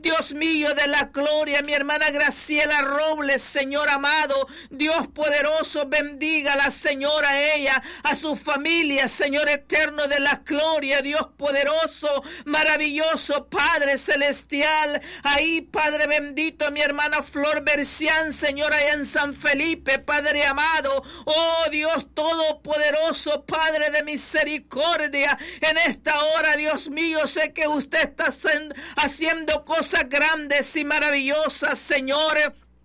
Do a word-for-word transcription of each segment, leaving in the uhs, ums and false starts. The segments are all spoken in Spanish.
Dios mío de la gloria, mi hermana Graciela Robles, Señor amado, Dios poderoso, bendiga a la Señora, a ella, a su familia, Señor eterno de la gloria, Dios poderoso, maravilloso, Padre celestial, ahí, Padre bendito, mi hermana Flor Bercián, Señor, allá en San Felipe, Padre amado, oh Dios todopoderoso, Padre de misericordia, en esta hora, Dios mío, sé que usted está haciendo cosas grandes y maravillosas, Señor.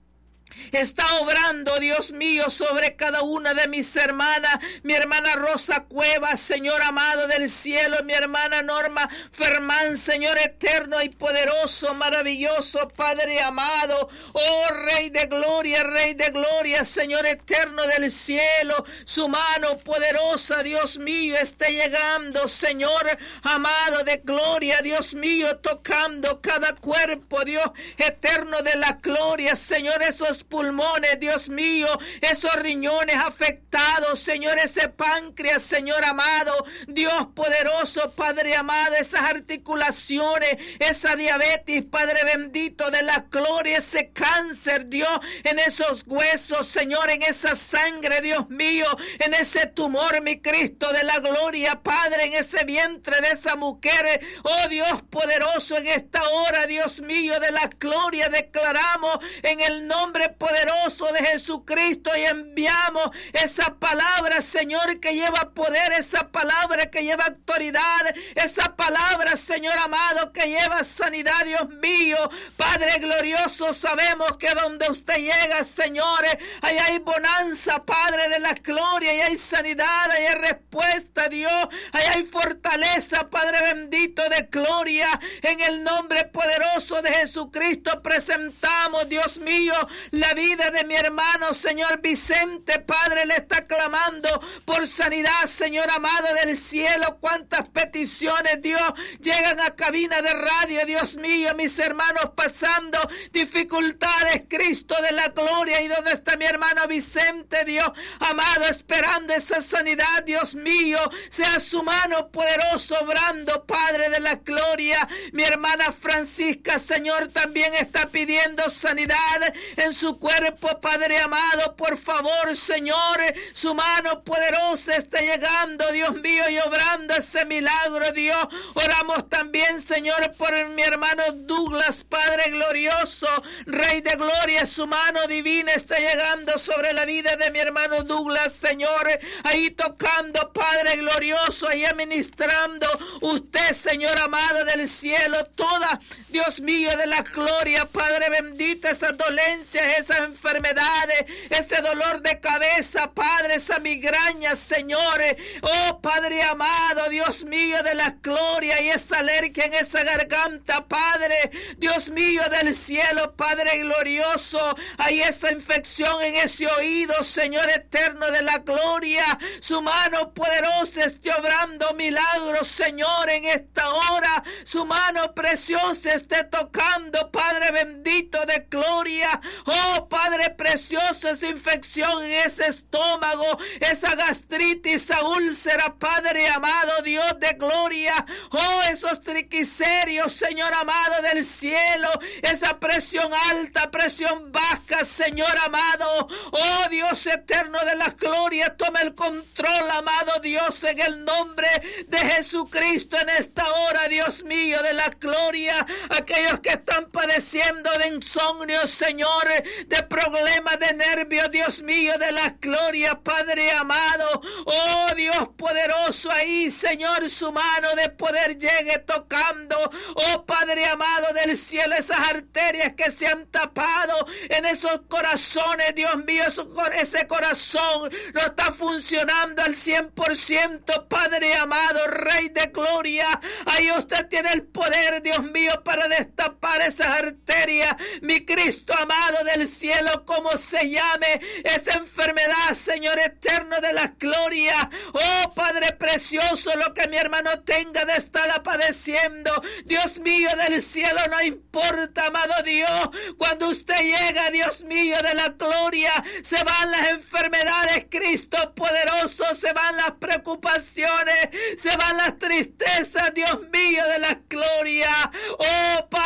Está obrando, Dios mío, sobre cada una de mis hermanas, mi hermana Rosa Cuevas, Señor amado del cielo, mi hermana Norma Fermán, Señor eterno y poderoso, maravilloso, Padre amado, oh Rey de gloria, Rey de gloria, Señor eterno del cielo, su mano poderosa, Dios mío, está llegando, Señor amado de gloria, Dios mío, tocando cada cuerpo, Dios eterno de la gloria, Señor, esos pulmones, Dios mío, esos riñones afectados, Señor, ese páncreas, Señor amado, Dios poderoso, Padre amado, esas articulaciones, esa diabetes, Padre bendito de la gloria, ese cáncer, Dios, en esos huesos, Señor, en esa sangre, Dios mío, en ese tumor, mi Cristo de la gloria, Padre, en ese vientre de esa mujer, oh Dios poderoso, en esta hora, Dios mío, de la gloria, declaramos en el nombre poderoso de Jesucristo y enviamos esa palabra, Señor, que lleva poder, esa palabra que lleva autoridad, esa palabra, Señor amado, que lleva sanidad, Dios mío, Padre glorioso, sabemos que donde usted llega, Señor, ahí hay bonanza, Padre de la gloria, ahí hay sanidad, ahí hay respuesta, Dios, ahí hay fortaleza, Padre bendito de gloria, en el nombre poderoso de Jesucristo presentamos, Dios mío, la vida de mi hermano, Señor Vicente, Padre, le está clamando por sanidad, Señor amado del cielo, cuántas peticiones, Dios, llegan a cabina de radio, Dios mío, mis hermanos pasando dificultades, Cristo de la gloria, y donde está mi hermano Vicente, Dios amado, esperando esa sanidad, Dios mío, sea su mano poderoso obrando, Padre de la gloria, mi hermana Francisca, Señor, también está pidiendo sanidad en su cuerpo, Padre amado, por favor, Señor, su mano poderosa está llegando, Dios mío, y obrando ese milagro, Dios. Oramos también, Señor, por mi hermano Douglas, Padre glorioso, Rey de gloria, su mano divina está llegando sobre la vida de mi hermano Douglas, Señor, ahí tocando, Padre glorioso, ahí administrando usted, Señor amado del cielo, toda, Dios mío, de la gloria, Padre bendito, esas dolencias, esas enfermedades, ese dolor de cabeza, Padre, esa migraña, Señor, oh Padre amado, Dios mío de la gloria, y esa alergia en esa garganta, Padre, Dios mío del cielo, Padre glorioso, hay esa infección en ese oído, Señor eterno de la gloria, su mano poderosa esté obrando milagros, Señor, en esta hora, su mano preciosa esté tocando, Padre bendito de gloria, oh Padre precioso, esa infección en ese estómago, esa gastritis, esa úlcera, Padre amado, Dios de gloria, oh esos triquicerios, Señor amado del cielo, esa presión alta, presión baja, Señor amado, oh Dios eterno de la gloria, toma el control, amado Dios, en el nombre de Jesucristo, en esta hora, Dios mío de la gloria, aquellos que están padeciendo de insomnio, Señor, de problemas de nervios, Dios mío de la gloria, Padre amado, oh Dios poderoso, ahí, Señor, su mano de poder llegue tocando, oh Padre amado del cielo, esas arterias que se han tapado en esos corazones, Dios mío, ese corazón no está funcionando al cien por ciento, Padre amado, Rey de gloria, ahí usted tiene el poder, Dios mío, para destapar esas arterias, mi Cristo amado del cielo, como se llame esa enfermedad, Señor eterno de la gloria, oh Padre precioso, lo que mi hermano tenga de estar padeciendo, Dios mío del cielo, no importa, amado Dios, cuando usted llega, Dios mío de la gloria, se van las enfermedades, Cristo poderoso, se van las preocupaciones, se van las tristezas, Dios mío de la gloria, oh Padre